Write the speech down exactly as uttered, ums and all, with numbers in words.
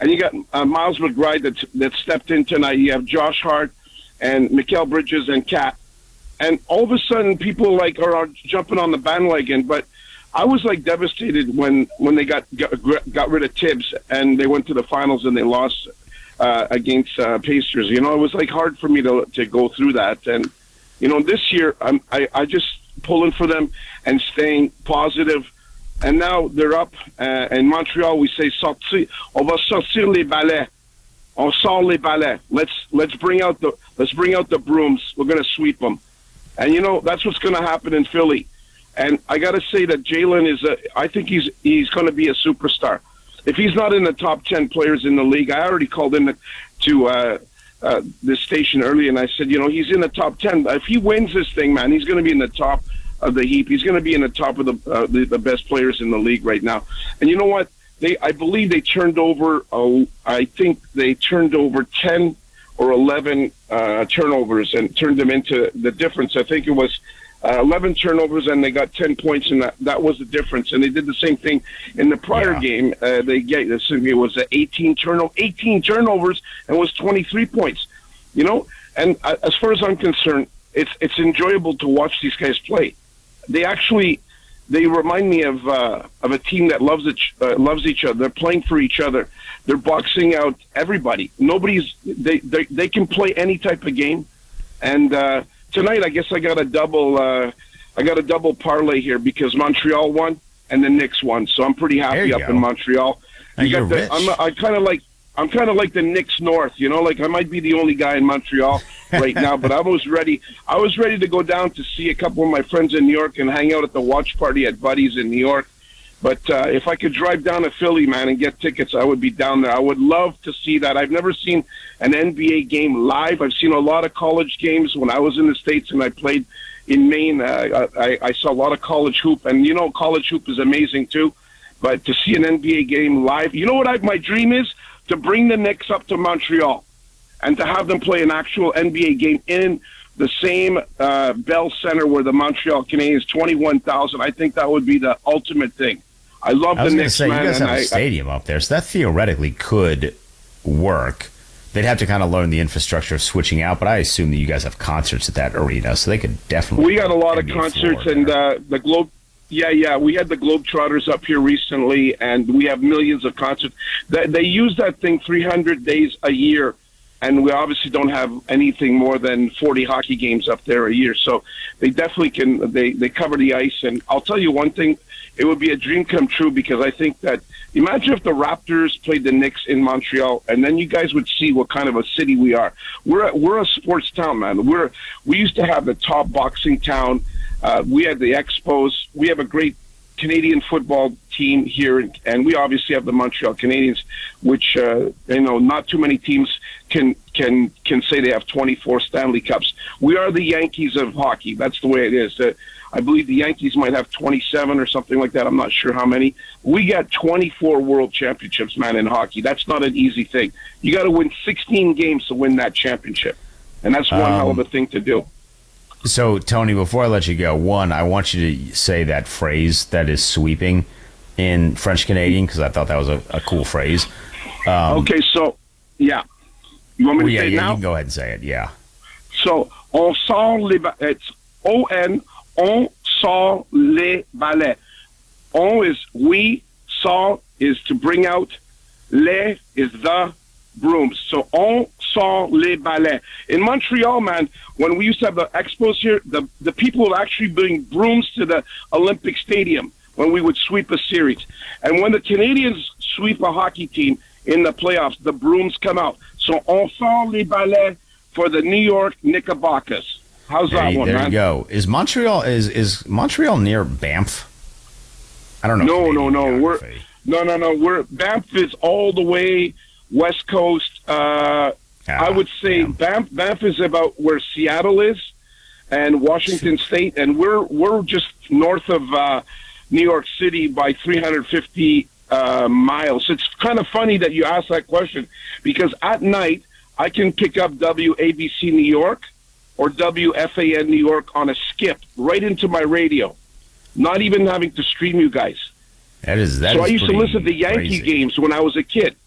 and you got uh, Miles McBride that that stepped in tonight. You have Josh Hart and Mikal Bridges and Kat, and all of a sudden people like are, are jumping on the bandwagon. But I was like devastated when when they got got, got rid of Tibbs and they went to the finals and they lost uh, against uh, Pacers. You know, it was like hard for me to to go through that. And you know, this year I'm I, I just pulling for them and staying positive. And now they're up uh, in Montreal. We say sortir, on va sortir les balais. On sort les balais. Let's let's bring out the let's bring out the brooms. We're gonna sweep them. And you know that's what's gonna happen in Philly. And I got to say that Jalen is a, I think he's he's going to be a superstar. If he's not in the top ten players in the league, I already called in to uh, uh, this station earlier, and I said, you know, he's in the top ten. If he wins this thing, man, he's going to be in the top of the heap. He's going to be in the top of the, uh, the the best players in the league right now. And you know what? They I believe they turned over, uh, I think they turned over ten or eleven uh, turnovers and turned them into the difference. I think it was Uh, eleven turnovers, and they got ten points, and that, that was the difference. And they did the same thing in the prior yeah. game. Uh, they get it was eighteen turnover, eighteen turnovers, and was twenty-three points. You know, and uh, as far as I'm concerned, it's it's enjoyable to watch these guys play. They actually they remind me of uh, of a team that loves each uh, loves each other. They're playing for each other. They're boxing out everybody. Nobody's they they they can play any type of game, and. Uh, Tonight, I guess I got a double. Uh, I got a double parlay here because Montreal won and the Knicks won, so I'm pretty happy up go. in Montreal. You got the, rich. I'm, I kind of like. I'm kind of like the Knicks North, you know. Like I might be the only guy in Montreal right now, but I was ready. I was ready to go down to see a couple of my friends in New York and hang out at the watch party at Buddy's in New York. But uh, if I could drive down to Philly, man, and get tickets, I would be down there. I would love to see that. I've never seen an N B A game live. I've seen a lot of college games when I was in the States and I played in Maine. Uh, I, I saw a lot of college hoop, and you know, college hoop is amazing too. But to see an N B A game live, you know what I, my dream is? To bring the Knicks up to Montreal and to have them play an actual N B A game in the same uh, Bell Center where the Montreal Canadiens, twenty-one thousand. I think that would be the ultimate thing. I love I was the going to Knicks, say, man, you guys have I, a stadium I, up there, so that theoretically could work. They'd have to kind of learn the infrastructure of switching out, but I assume that you guys have concerts at that arena, so they could definitely. We got a lot of concerts, and uh, the Globe. Yeah, yeah, we had the Globetrotters up here recently, and we have millions of concerts. They, they use that thing three hundred days a year, and we obviously don't have anything more than forty hockey games up there a year. So they definitely can. They they cover the ice, and I'll tell you one thing. It would be a dream come true because I think that imagine if the Raptors played the Knicks in Montreal, and then you guys would see what kind of a city we are. We're a, we're a sports town, man. We're we used to have the top boxing town. Uh, we had the Expos. We have a great Canadian football team here, and we obviously have the Montreal Canadiens, which uh, you know not too many teams can can can say they have twenty-four Stanley Cups. We are the Yankees of hockey. That's the way it is. Uh, I believe the Yankees might have twenty-seven or something like that. I'm not sure how many. We got twenty-four world championships, man, in hockey. That's not an easy thing. You got to win sixteen games to win that championship, and that's one um, hell of a thing to do. So, Tony, before I let you go, one, I want you to say that phrase that is sweeping in French Canadian because I thought that was a, a cool phrase. Um, okay, so, yeah. You want me to yeah, say yeah, it now? You can go ahead and say it, yeah. So, on sort les balais. It's O N, on sort les balais. On is we, sort is to bring out, les is the brooms. So, on sort les balais. In Montreal, man, when we used to have the Expos here, the, the people would actually bring brooms to the Olympic Stadium when we would sweep a series. And when the Canadians sweep a hockey team in the playoffs, the brooms come out. So, on sort les balais for the New York Knickerbockers. How's there that you, one, there man? you go. Is Montreal is is Montreal near Banff? I don't know. No, no, no. Geography. We're no, no, no. We're Banff is all the way West Coast. Uh, ah, I would say yeah. Banff, Banff is about where Seattle is, and Washington State, and we're we're just north of uh, New York City by three hundred fifty uh, miles. It's kind of funny that you asked that question because at night I can pick up W A B C New York or W F A N New York on a skip right into my radio, not even having to stream you guys. That is that. So is I used to listen to Yankee crazy. games when I was a kid.